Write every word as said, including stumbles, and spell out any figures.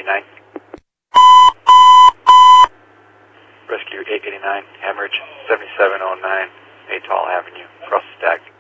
eighty-nine. Rescue eight eighty-nine, hemorrhage seventy-seven oh nine, Atoll Avenue, across the stack.